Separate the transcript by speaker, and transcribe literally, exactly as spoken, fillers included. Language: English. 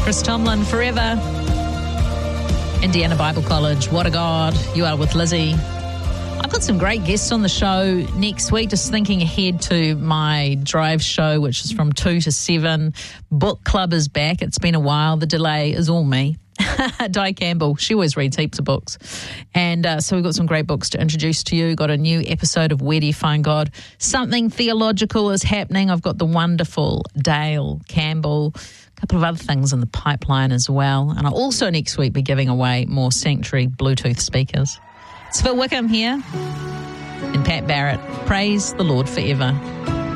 Speaker 1: Chris Tomlin, Forever. Indiana Bible College, What a God. You are with Lizzie. I've got some great guests on the show next week, just thinking ahead to my drive show, which is from two to seven. Book Club is back. It's been a while. The delay is all me. Di Campbell, she always reads heaps of books. And uh, so we've got some great books to introduce to you. Got a new episode of Where Do You Find God? Something theological is happening. I've got the wonderful Dale Campbell. A couple of other things in the pipeline as well. And I'll also next week be giving away more Sanctuary Bluetooth speakers. It's Phil Wickham here and Pat Barrett. Praise the Lord forever.